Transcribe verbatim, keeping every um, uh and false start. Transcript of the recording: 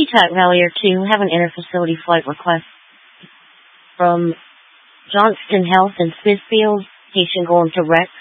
TAC Valier two have an interfacility flight request from Johnston Health in Smithfield, patient going to Rex